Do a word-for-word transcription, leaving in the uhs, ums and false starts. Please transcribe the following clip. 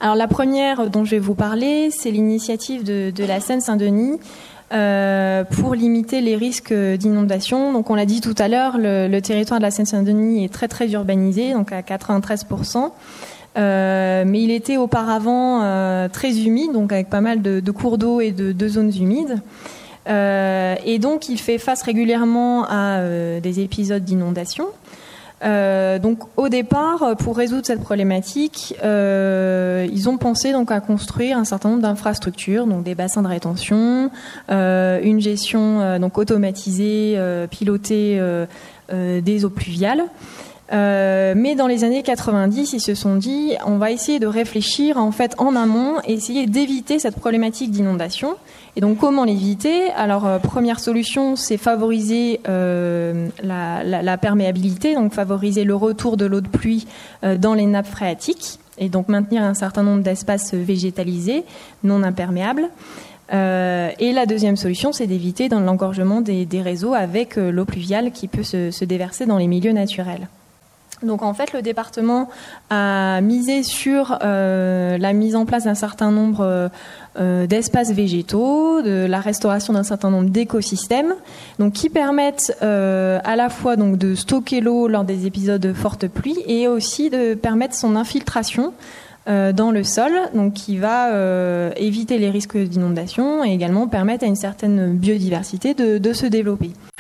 Alors la première dont je vais vous parler, c'est l'initiative de, de la Seine-Saint-Denis euh, pour limiter les risques d'inondation. Donc on l'a dit tout à l'heure, le, le territoire de la Seine-Saint-Denis est très très urbanisé, donc à quatre-vingt-treize pour cent. Euh, mais il était auparavant euh, très humide, donc avec pas mal de, de cours d'eau et de, de zones humides. Euh, et donc il fait face régulièrement à euh, des épisodes d'inondation. Euh, donc au départ, pour résoudre cette problématique, euh, ils ont pensé donc à construire un certain nombre d'infrastructures, donc des bassins de rétention, euh, une gestion euh, donc automatisée, euh, pilotée euh, euh, des eaux pluviales. Euh, mais dans les années quatre-vingt-dix, ils se sont dit, on va essayer de réfléchir en fait en amont, et essayer d'éviter cette problématique d'inondation. Et donc, comment l'éviter ? Alors, euh, première solution, c'est favoriser euh, la, la, la perméabilité, donc favoriser le retour de l'eau de pluie euh, dans les nappes phréatiques, et donc maintenir un certain nombre d'espaces végétalisés non imperméables. Euh, et la deuxième solution, c'est d'éviter dans l'engorgement des, des réseaux avec euh, l'eau pluviale qui peut se, se déverser dans les milieux naturels. Donc en fait, le département a misé sur euh, la mise en place d'un certain nombre euh, d'espaces végétaux, de la restauration d'un certain nombre d'écosystèmes, donc qui permettent euh, à la fois donc de stocker l'eau lors des épisodes de forte pluie et aussi de permettre son infiltration euh, dans le sol, donc qui va euh, éviter les risques d'inondation et également permettre à une certaine biodiversité de, de se développer.